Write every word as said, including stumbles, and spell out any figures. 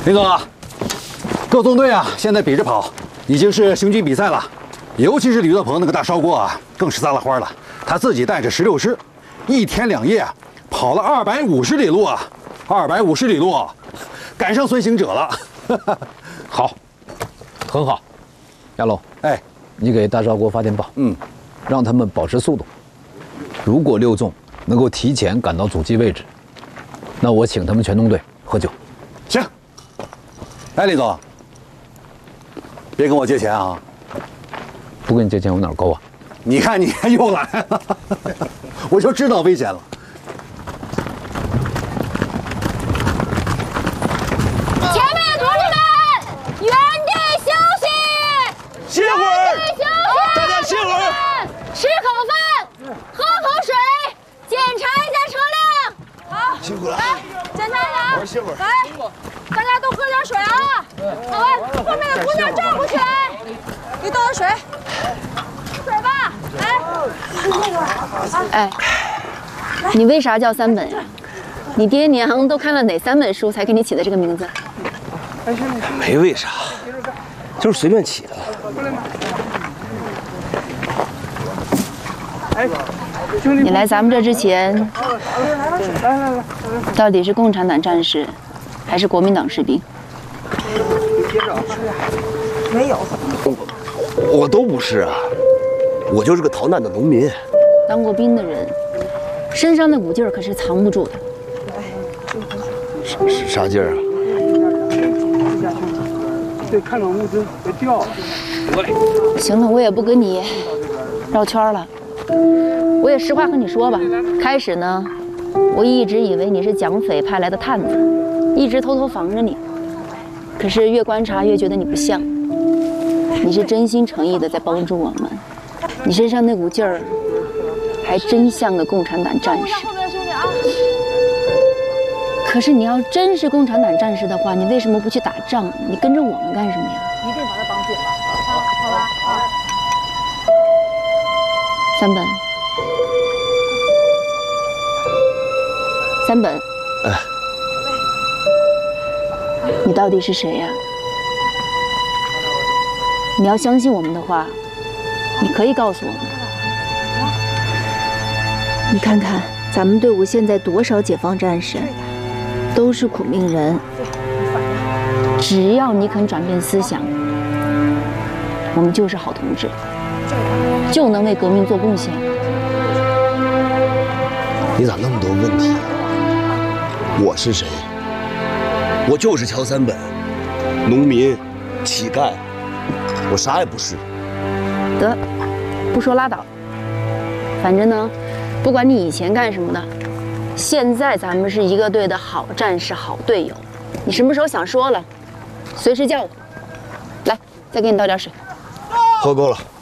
林总啊，各纵队啊，现在比着跑，已经是行军比赛了。尤其是吕德鹏那个大烧锅啊，更是撒了欢了。他自己带着十六师，一天两夜跑了二百五十里路啊，二百五十里路，赶上孙行者了。 好，很好。亚龙， 哎， 你给大烧锅发电报， 嗯， 让他们保持速度。如果六纵能够提前赶到阻击位置，那我请他们全中队喝酒。 行。哎，李总，别跟我借钱啊！ 不跟你借钱，我哪够啊？ 你看你又来了，我就知道危险了。 前面同志们，原地休息， 歇会儿， 休息， 大家歇会儿， 吃口饭，喝口水，检查一下车辆。好， 辛苦了。 来，检查一下。 我歇会儿。 来，大家都喝点水啊！好了，后面的姑娘照顾起来，给倒点水。水吧，来。 哎，你为啥叫三本呀？你爹娘都看了哪三本书才给你起的这个名字？ 没为啥，就是随便起的。 你来咱们这之前，到底是共产党战士，还是国民党士兵？ 没有，我我都不是啊，我就是个逃难的农民。 当过兵的人，身上那股劲儿可是藏不住的。 啥啥劲儿啊？ 对，看到物资别掉了。 行了，我也不跟你绕圈了。我也实话和你说吧，开始呢，我一直以为你是蒋匪派来的探子，一直偷偷防着你。可是越观察越觉得你不像，你是真心诚意的在帮助我们，你身上那股劲儿，还真像个共产党战士。可是你要真是共产党战士的话，你为什么不去打仗？你跟着我们干什么呀？ 一定把他绑紧了，好，好吧，啊。 三本，三本， 哎， 你到底是谁呀？你要相信我们的话，你可以告诉我们。你看看咱们队伍现在多少解放战士，都是苦命人。只要你肯转变思想，我们就是好同志。就能为革命做贡献。 你咋那么多问题啊？我是谁？我就是乔三本，农民、乞丐，我啥也不是。 得，不说拉倒。反正呢，不管你以前干什么的，现在咱们是一个队的好战士、好队友。你什么时候想说了，随时叫我。来，再给你倒点水。 喝够了。